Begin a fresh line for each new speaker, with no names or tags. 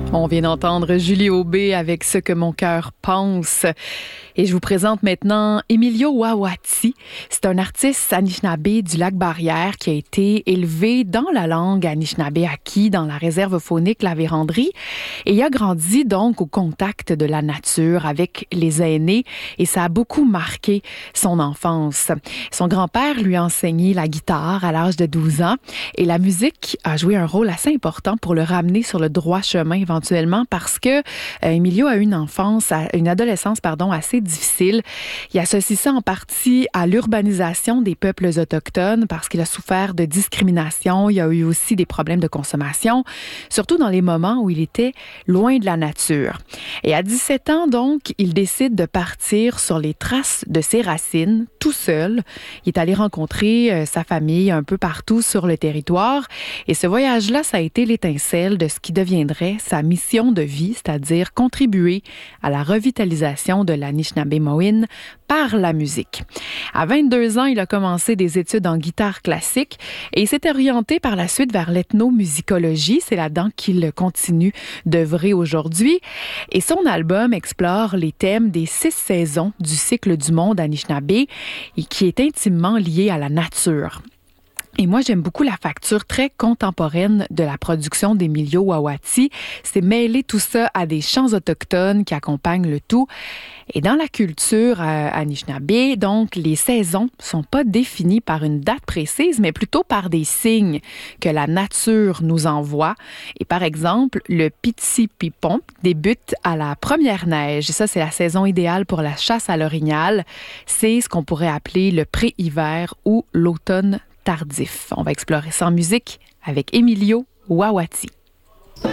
On vient d'entendre Julie Aubé avec Ce que mon cœur pense. Et je vous présente maintenant Emilio Wawati. C'est un artiste Anishinaabe du Lac-Barrière qui a été élevé dans la langue Anishinaabe Aki, dans la réserve faunique La Vérandrie. Et il a grandi donc au contact de la nature avec les aînés et ça a beaucoup marqué son enfance. Son grand-père lui a enseigné la guitare à l'âge de 12 ans et la musique a joué un rôle assez important pour le ramener sur le droit chemin éventuellement parce que Emilio a eu une adolescence assez difficile. Il associe ça en partie à l'urbanisation des peuples autochtones parce qu'il a souffert de discrimination. Il y a eu aussi des problèmes de consommation, surtout dans les moments où il était loin de la nature. Et à 17 ans, donc, il décide de partir sur les traces de ses racines, tout seul. Il est allé rencontrer sa famille un peu partout sur le territoire. Et ce voyage-là, ça a été l'étincelle de ce qui deviendrait sa mission de vie, c'est-à-dire contribuer à la revitalisation de l'Anishinaabe-Mowin par la musique. À 22 ans, il a commencé des études en guitare classique et il s'est orienté par la suite vers l'ethnomusicologie. C'est là-dedans qu'il continue d'œuvrer aujourd'hui. Et son album explore les thèmes des 6 saisons du cycle du monde Anishinaabe et qui est intimement lié à la nature. Et moi, j'aime beaucoup la facture très contemporaine de la production d'Emilio Wawati. C'est mêler tout ça à des chants autochtones qui accompagnent le tout. Et dans la culture Anishinaabe, donc, les saisons sont pas définies par une date précise, mais plutôt par des signes que la nature nous envoie. Et par exemple, le Pitsipipon débute à la première neige. Et ça, c'est la saison idéale pour la chasse à l'orignal. C'est ce qu'on pourrait appeler le pré-hiver ou l'automne tardif. On va explorer ça en musique avec Emilio Wawati.